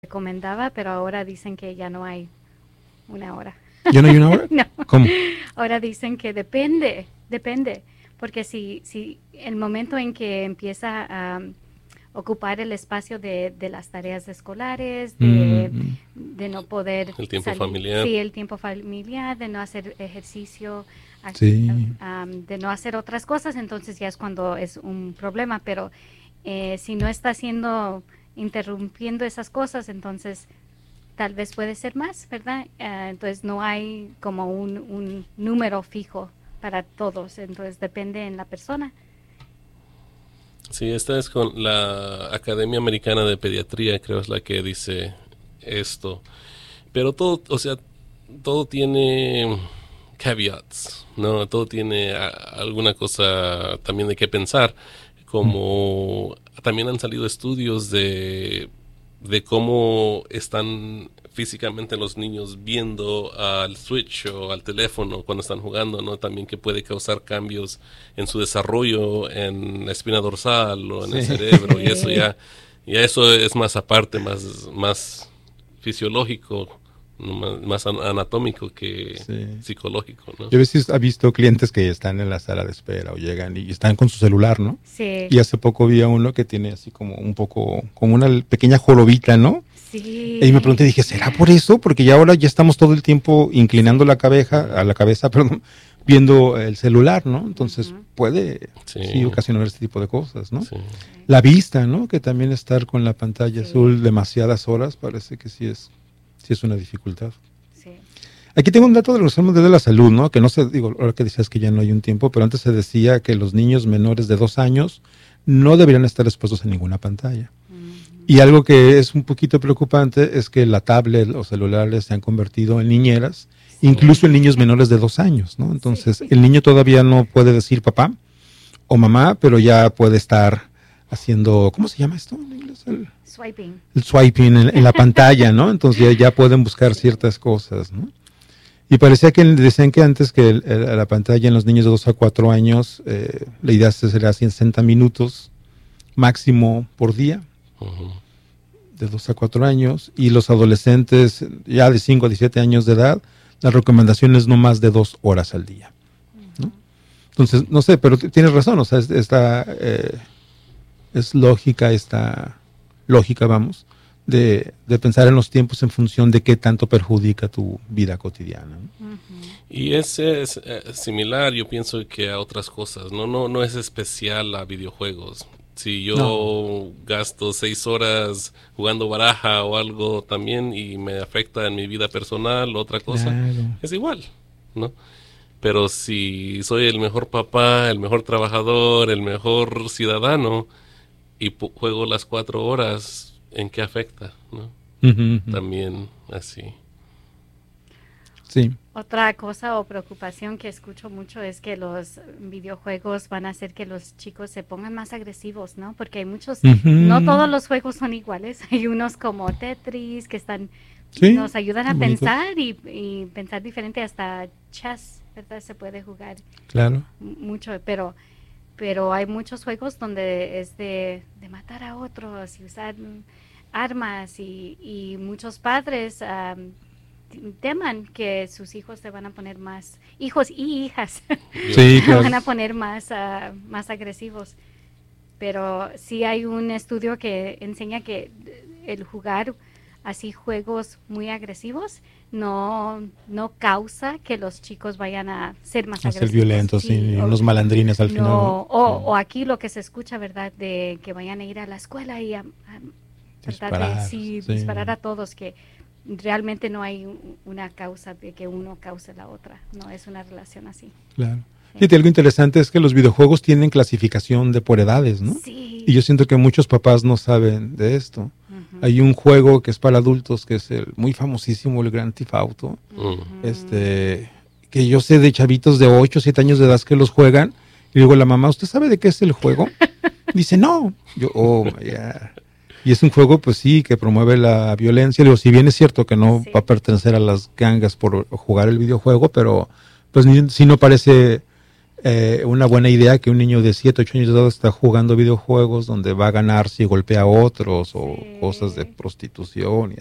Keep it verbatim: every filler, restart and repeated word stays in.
recomendaba, pero ahora dicen que ya no hay una hora. ¿Ya no hay una hora? No. ¿Cómo? Ahora dicen que depende, depende, porque si, si el momento en que empieza a um, ocupar el espacio de, de las tareas escolares, de, mm. de no poder... El tiempo salir, familiar. Sí, el tiempo familiar, de no hacer ejercicio, Sí. um, de no hacer otras cosas, entonces ya es cuando es un problema, pero eh, si no está haciendo, interrumpiendo esas cosas, entonces tal vez puede ser más, ¿verdad? Uh, entonces no hay como un, un número fijo para todos, entonces depende en la persona. Sí, esta es con la Academia Americana de Pediatría, creo es la que dice esto. Pero todo, o sea, todo tiene caveats, ¿no? Todo tiene a, alguna cosa también de qué pensar. Como mm. también han salido estudios de, de cómo están físicamente los niños viendo al Switch o al teléfono cuando están jugando, ¿no? También que puede causar cambios en su desarrollo, en la espina dorsal o en sí. el cerebro, y eso ya, ya eso es más aparte, más, más fisiológico, ¿no? más, más anatómico que sí. psicológico, ¿no? Yo a veces he visto clientes que están en la sala de espera o llegan y están con su celular, ¿no? Sí. Y hace poco vi a uno que tiene así como un poco, como una pequeña jorobita, ¿no? Sí. Y me pregunté, dije, ¿será por eso? Porque ya ahora ya estamos todo el tiempo inclinando la cabeza, a la cabeza, perdón, viendo el celular, ¿no? Entonces uh-huh. puede sí. sí ocasionar este tipo de cosas, ¿no? Sí. La vista, ¿no? Que también estar con la pantalla sí. azul demasiadas horas parece que sí es, sí es una dificultad. Sí. Aquí tengo un dato de los Mundial de la Salud, ¿no? Que no sé, digo, ahora que decías que ya no hay un tiempo, pero antes se decía que los niños menores de dos años no deberían estar expuestos a ninguna pantalla. Y algo que es un poquito preocupante es que la tablet, los celulares se han convertido en niñeras, sí. incluso en niños menores de dos años, ¿no? Entonces, sí. el niño todavía no puede decir papá o mamá, pero ya puede estar haciendo, ¿cómo se llama esto en inglés? El swiping. El swiping en, en la pantalla, ¿no? Entonces ya, ya pueden buscar sí. ciertas cosas, ¿no? Y parecía que decían que antes que el, el, la pantalla en los niños de dos a cuatro años, eh, la idea sería sesenta minutos máximo por día. Uh-huh. De dos a cuatro años, y los adolescentes ya de cinco a diecisiete años de edad, la recomendación es no más de dos horas al día, ¿no? Entonces, no sé, pero t- tienes razón, o sea, es, esta, eh, es lógica, esta lógica, vamos, de, de pensar en los tiempos en función de qué tanto perjudica tu vida cotidiana, ¿no? Uh-huh. Y es, es, es similar, yo pienso, que a otras cosas, no, no, no es especial a videojuegos. Si yo no. gasto seis horas jugando baraja o algo también y me afecta en mi vida personal, otra cosa, claro. es igual, ¿no? Pero si soy el mejor papá, el mejor trabajador, el mejor ciudadano y pu- juego las cuatro horas, ¿en qué afecta, no? Uh-huh, uh-huh. También así. Sí. Otra cosa o preocupación que escucho mucho es que los videojuegos van a hacer que los chicos se pongan más agresivos, ¿no? Porque hay muchos, uh-huh. no todos los juegos son iguales. Hay unos como Tetris que están, sí, nos ayudan a bonito. pensar y, y pensar diferente, hasta chess, ¿verdad? Se puede jugar. Claro. Mucho, pero, pero hay muchos juegos donde es de, de matar a otros y usar armas y, y muchos padres... Um, teman que sus hijos se van a poner más, hijos y hijas, sí, claro. van a poner más, uh, más agresivos. Pero sí hay un estudio que enseña que el jugar así juegos muy agresivos no, no causa que los chicos vayan a ser más a agresivos. Ser violentos, sí, sí, unos malandrines al no, final. O, sí. o aquí lo que se escucha, ¿verdad? De que vayan a ir a la escuela y a, a disparar, de, sí, sí. disparar a todos, que realmente no hay una causa de que uno cause la otra, no es una relación así. Claro. Sí. Y algo interesante es que los videojuegos tienen clasificación de por edades, ¿no? Sí. Y yo siento que muchos papás no saben de esto. Uh-huh. Hay un juego que es para adultos, que es el muy famosísimo, el Grand Theft Auto, uh-huh. este, que yo sé de chavitos de ocho o siete años de edad que los juegan, y digo, la mamá, ¿usted sabe de qué es el juego? Dice, no. Yo, oh, my God. Y es un juego, pues sí, que promueve la violencia. Digo, si bien es cierto que no sí. va a pertenecer a las gangas por jugar el videojuego, pero pues ni, si no parece eh, una buena idea que un niño de siete, ocho años de edad está jugando videojuegos donde va a ganar si golpea a otros o Sí. cosas de prostitución y